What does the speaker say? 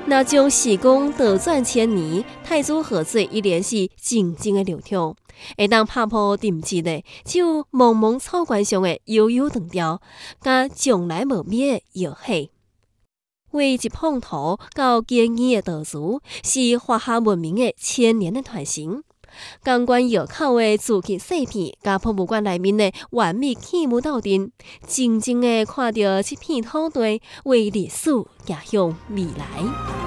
那将时光倒转千年，太祖河水已然是静静的流淌，会当拍破沉寂的，只有茫茫草原上的悠悠长调，甲从来无灭的摇气。为一滂土到坚毅的稻子，是华夏文明的千年的传承。钢管窑口的自给细片，甲博物馆内面的完美器物斗阵，静静的看到这片土地为历史走向未来。